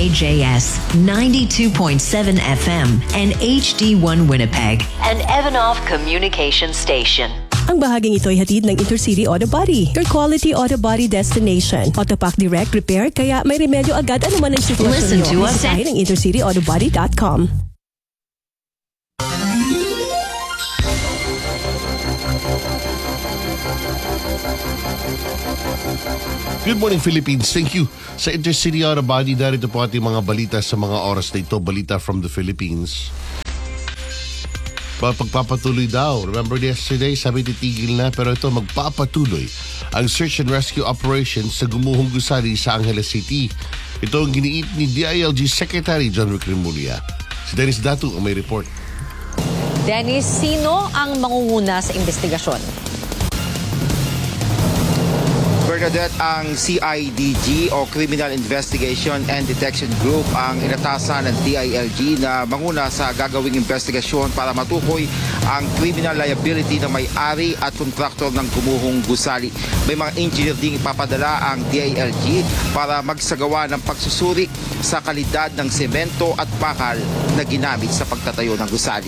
CJJS 92.7 FM and HD1 Winnipeg, an Evanoff communication station. Ang bahaging ito ay hatid ng Intercity Auto Body, your quality auto body destination. Autopack Direct Repair, kaya may remedyo agad anuman ang sitwasyon Listen nyo. to us Bisitahin ang intercityAutoBody.com. Good morning, Philippines. Thank you sa Intercity Auto Body. Darito po ating mga balita sa mga oras na ito. Balita from the Philippines. Pagpapatuloy daw. Remember yesterday, sabi titigil na, pero ito magpapatuloy ang search and rescue operations sa gumuhong gusali sa Angeles City. Ito ang giniit ni DILG Secretary John Rick Remulla. Si Dennis Datu ang may report. Dennis, sino ang mangunguna sa investigasyon? Bernadette, ang CIDG o Criminal Investigation and Detection Group ang inatasan ng DILG na manguna sa gagawing investigasyon para matukoy ang criminal liability ng may-ari at kontraktor ng gumuhong gusali. May mga engineer ding ipapadala ang DILG para magsagawa ng pagsusuri sa kalidad ng semento at bakal na ginamit sa pagtatayo ng gusali.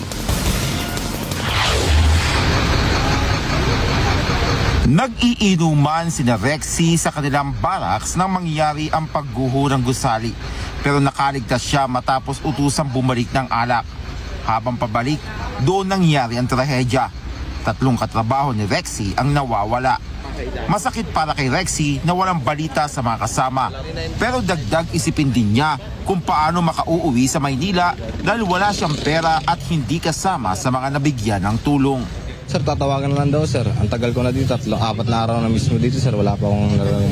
Nag-iinuman sina Rexy sa kanilang barracks nang mangyari ang pagguho ng gusali. Pero nakaligtas siya matapos utusang bumalik ng alak. Habang pabalik, doon nangyari ang trahedya. 3 katrabaho ni Rexy ang nawawala. Masakit para kay Rexy na walang balita sa mga kasama. Pero dagdag isipin din niya kung paano makauuwi sa Maynila dahil wala siyang pera at hindi kasama sa mga nabigyan ng tulong. Sir, tatawagan na lang daw, sir. Ang tagal ko na dito, 4 na araw na mismo dito, sir. Wala pa akong nararamdaman.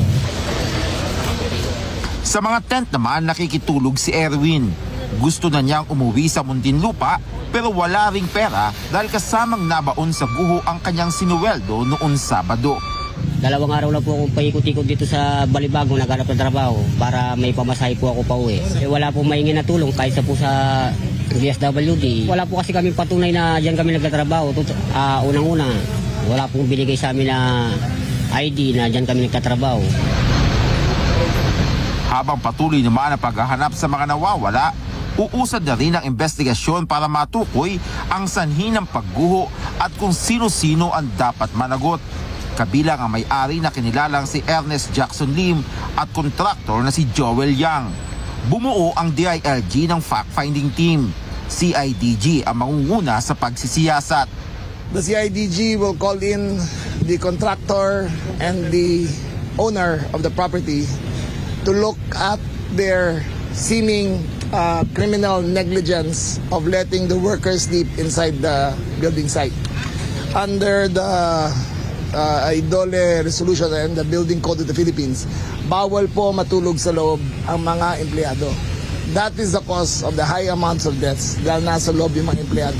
Sa mga tent naman, nakikitulog si Erwin. Gusto na niyang umuwi sa Muntinlupa, pero wala ring pera dahil kasamang nabaon sa guho ang kanyang sinuweldo noon Sabado. 2 araw na po akong paikot-ikot dito sa Balibago, naghanap ng trabaho para may pamasahe po ako pa uwi. Wala po maingin na tulong kahit po sa DSWD. Wala po kasi kami patunay na diyan kami nagtatrabaho. Unang-una, wala pong binigay sa amin na ID na diyan kami nagtatrabaho. Habang patuloy naman ang paghahanap sa mga nawawala, uusad na rin ang investigasyon para matukoy ang sanhi ng pagguho at kung sino-sino ang dapat managot. Kabilang ang may-ari na kinilalang si Ernest Jackson Lim at kontraktor na si Joel Yang. Bumuo ang DILG ng fact-finding team. CIDG ang mangunguna sa pagsisiyasat. The CIDG will call in the contractor and the owner of the property to look at their seeming criminal negligence of letting the workers sleep inside the building site. Under the IDOLE resolution and the building code of the Philippines, bawal po matulog sa loob ang mga empleyado. That is the cause of the high amounts of deaths dahil nasa loob yung mga empleyado.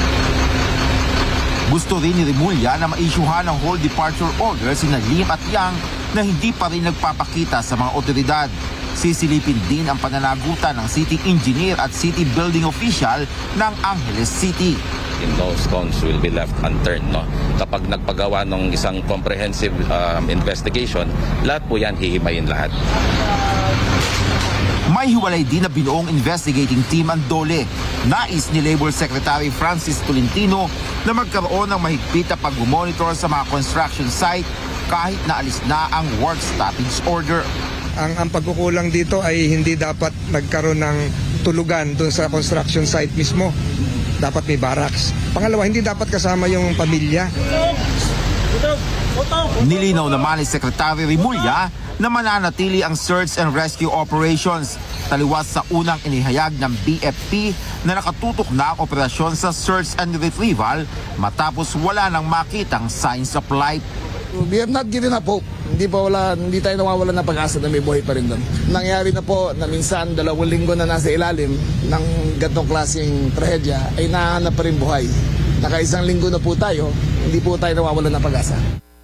Gusto rin ni Remulla na maisyuhan ng whole departure order si Lim at Yang na hindi pa rin nagpapakita sa mga otoridad. Sisilipin din ang pananagutan ng city engineer at city building official ng Angeles City. No stones will be left unturned. No? Kapag nagpagawa ng isang comprehensive investigation, lahat po yan hihimayin lahat. May hiwalay din na binuong investigating team ang DOLE. Nais ni Labor Secretary Francis Tolentino na magkaroon ng mahigpit na pag-monitor sa mga construction site kahit na alis na ang work stoppage order. Ang pagkukulang dito ay hindi dapat nagkaroon ng tulugan doon sa construction site mismo. Dapat may barracks. Pangalawa, hindi dapat kasama yung pamilya. Nilinaw naman ni Secretary Remulla na mananatili ang search and rescue operations taliwas sa unang inihayag ng BFP na nakatutok na ang operasyon sa search and retrieval matapos wala nang makitang signs of life. We have not given up hope. Hindi tayo nawawalan ng pag-asa na may buhay pa rin doon. Nangyari na po na minsan 2 linggo na nasa ilalim ng ganitong klaseng trahedya ay nahanap pa rin buhay. Naka 1 linggo na po tayo, hindi po tayo nawawalan ng pag-asa.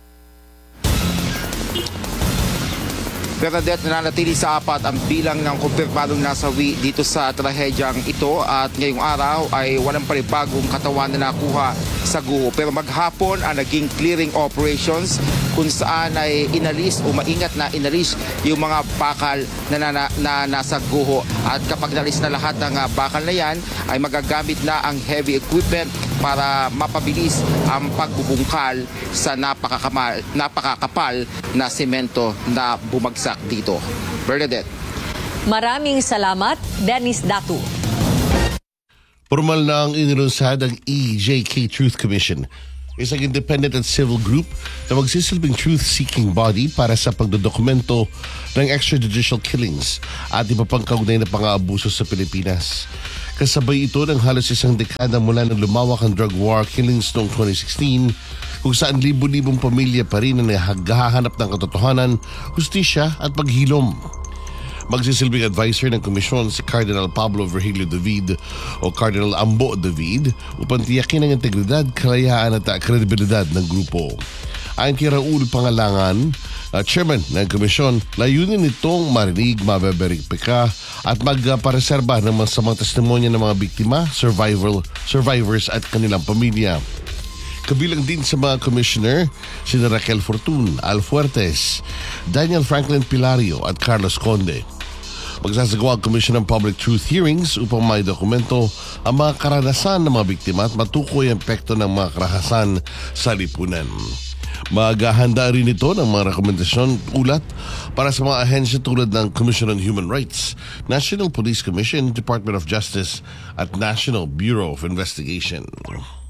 Bernadette, nananatili sa 4 ang bilang ng kumpirmadong nasawi dito sa trahedyang ito at ngayong araw ay walang panibagong katawan na nakuha sa guho. Pero maghapon ang naging clearing operations kung saan ay inalis o maingat na inalis yung mga bakal na nasa guho. At kapag nalis na lahat ng bakal na yan, ay magagamit na ang heavy equipment para mapabilis ang pagbubungkal sa napakakapal na semento na bumagsak dito. Bernadette. Maraming salamat, Dennis Datu. Formal na ang inilunsad ang EJK Truth Commission, isang independent at civil group na magsisilbing truth-seeking body para sa pagdodokumento ng extrajudicial killings at iba pang kaugnay na pang-aabuso sa Pilipinas. Kasabay ito ng halos isang dekada mula ng lumawak ang drug war killings noong 2016, kung saan libo-libong pamilya pa rin ang naghahanap ng katotohanan, hustisya at paghilom. Magsisilbing advisor ng komisyon si Cardinal Pablo Virgilio David o Cardinal Ambo David upang tiyakin ang integridad, kalayaan at kredibilidad ng grupo. Ayon kay Raul Pangalangan, chairman ng komisyon, layunin nitong marinig, mabeberipika at magpareserba ng masamang testimonya ng mga biktima, survivors at kanilang pamilya. Kabilang din sa mga commissioner, sina Raquel Fortun, Al Fuertes, Daniel Franklin Pilario at Carlos Conde. Magsasagawa ang Commission ng Public Truth Hearings upang may dokumento ang mga karanasan ng mga biktima at matukoy ang epekto ng mga karahasan sa lipunan. Maghahanda rin ito ng mga rekomendasyon ulat para sa mga ahensya tulad ng Commission on Human Rights, National Police Commission, Department of Justice at National Bureau of Investigation.